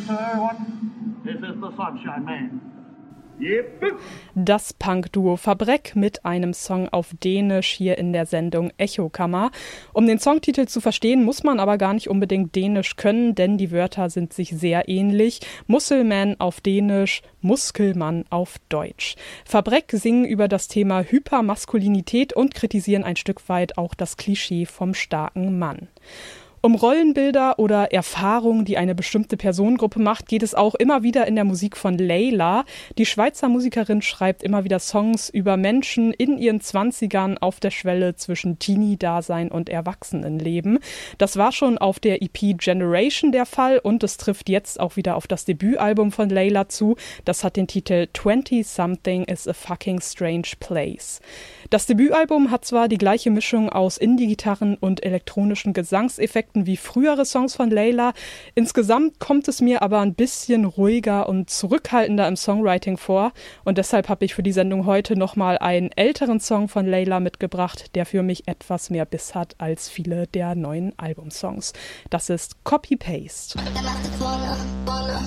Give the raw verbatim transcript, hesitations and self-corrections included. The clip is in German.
everyone. This is the Sunshine Man. Yep. Das Punk-Duo Fabreck mit einem Song auf Dänisch hier in der Sendung Echokammer. Um den Songtitel zu verstehen, muss man aber gar nicht unbedingt Dänisch können, denn die Wörter sind sich sehr ähnlich. Muskelman auf Dänisch, Muskelmann auf Deutsch. Fabreck singen über das Thema Hypermaskulinität und kritisieren ein Stück weit auch das Klischee vom starken Mann. Um Rollenbilder oder Erfahrungen, die eine bestimmte Personengruppe macht, geht es auch immer wieder in der Musik von Layla. Die Schweizer Musikerin schreibt immer wieder Songs über Menschen in ihren Zwanzigern auf der Schwelle zwischen Teenie-Dasein und Erwachsenenleben. Das war schon auf der E P Generation der Fall und es trifft jetzt auch wieder auf das Debütalbum von Layla zu. Das hat den Titel twenty-something is a fucking strange place. Das Debütalbum hat zwar die gleiche Mischung aus Indie-Gitarren und elektronischen Gesangseffekten wie frühere Songs von Layla. Insgesamt kommt es mir aber ein bisschen ruhiger und zurückhaltender im Songwriting vor und deshalb habe ich für die Sendung heute nochmal einen älteren Song von Layla mitgebracht, der für mich etwas mehr Biss hat als viele der neuen Albumsongs. Das ist Copy Paste. Wanna, wanna,